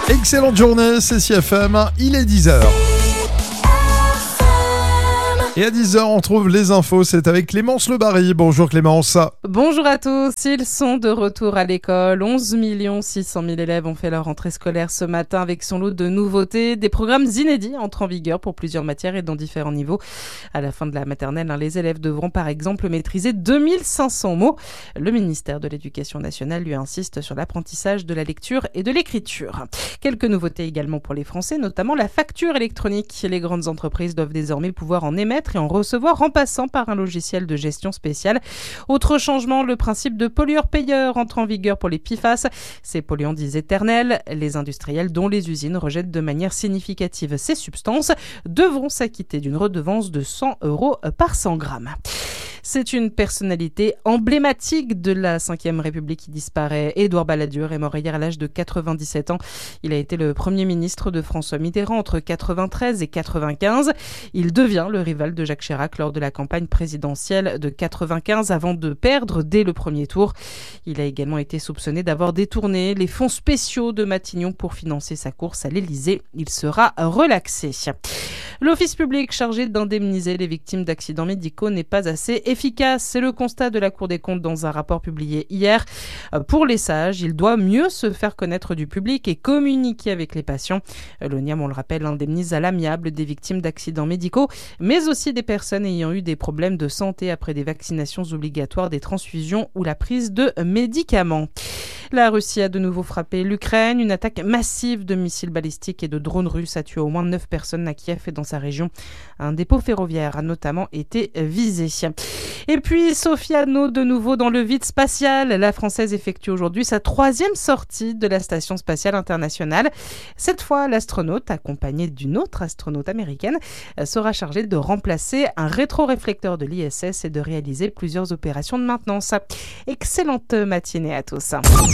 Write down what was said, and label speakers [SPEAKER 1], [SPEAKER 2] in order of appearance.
[SPEAKER 1] Excellente journée, c'est CFM, il est 10h. Et à 10h, on trouve les infos, c'est avec Clémence Lebarry. Bonjour Clémence.
[SPEAKER 2] Bonjour à tous, ils sont de retour à l'école. 11 600 000 élèves ont fait leur rentrée scolaire ce matin avec son lot de nouveautés. Des programmes inédits entrent en vigueur pour plusieurs matières et dans différents niveaux. À la fin de la maternelle, les élèves devront par exemple maîtriser 2500 mots. Le ministère de l'Éducation nationale lui insiste sur l'apprentissage de la lecture et de l'écriture. Quelques nouveautés également pour les Français, notamment la facture électronique. Les grandes entreprises doivent désormais pouvoir en émettre et en recevoir en passant par un logiciel de gestion spécial. Autre changement, le principe de pollueur-payeur entre en vigueur pour les PFAS. Ces polluants dits éternels, les industriels dont les usines rejettent de manière significative ces substances devront s'acquitter d'une redevance de 100 € par 100 grammes. C'est une personnalité emblématique de la Ve République qui disparaît. Édouard Balladur est mort hier à l'âge de 97 ans. Il a été le Premier ministre de François Mitterrand entre 93 et 95. Il devient le rival de Jacques Chirac lors de la campagne présidentielle de 95 avant de perdre dès le premier tour. Il a également été soupçonné d'avoir détourné les fonds spéciaux de Matignon pour financer sa course à l'Élysée. Il sera relaxé. L'office public chargé d'indemniser les victimes d'accidents médicaux n'est pas assez efficace. C'est le constat de la Cour des comptes dans un rapport publié hier. Pour les sages, il doit mieux se faire connaître du public et communiquer avec les patients. L'ONIAM, on le rappelle, indemnise à l'amiable des victimes d'accidents médicaux, mais aussi des personnes ayant eu des problèmes de santé après des vaccinations obligatoires, des transfusions ou la prise de médicaments. La Russie a de nouveau frappé l'Ukraine. Une attaque massive de missiles balistiques et de drones russes a tué au moins 9 personnes à Kiev et dans sa région. Un dépôt ferroviaire a notamment été visé. Et puis Sophia Anno de nouveau dans le vide spatial. La Française effectue aujourd'hui sa 3e sortie de la Station spatiale internationale. Cette fois, l'astronaute, accompagnée d'une autre astronaute américaine, sera chargée de remplacer un rétroréflecteur de l'ISS et de réaliser plusieurs opérations de maintenance. Excellente matinée à tous.